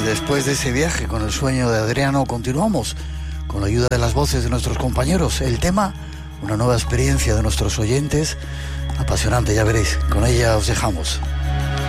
después de ese viaje con el sueño de Adriano, continuamos con la ayuda de las voces de nuestros compañeros. El tema, una nueva experiencia de nuestros oyentes, apasionante, ya veréis. Con ella os dejamos.